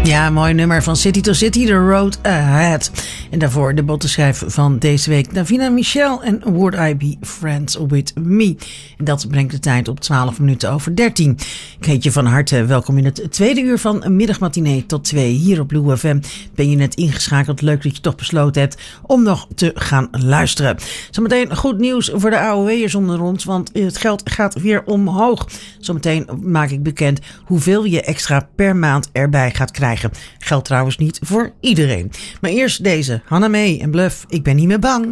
Ja, mooi nummer van City to City, The Road Ahead. En daarvoor de bottenschijf van deze week. Davina Michel en Would I Be Friends With Me. En dat brengt de tijd op 12 minuten over 13. Ik heet je van harte welkom in het tweede uur van Middagmatinee tot 2 hier op Blue FM. Ben je net ingeschakeld? Leuk dat je toch besloten hebt om nog te gaan luisteren. Zometeen goed nieuws voor de AOW'ers onder ons, want het geld gaat weer omhoog. Zometeen maak ik bekend hoeveel je extra per maand erbij gaat krijgen. Geldt trouwens niet voor iedereen. Maar eerst deze, Hannah May en Bluff, ik ben niet meer bang.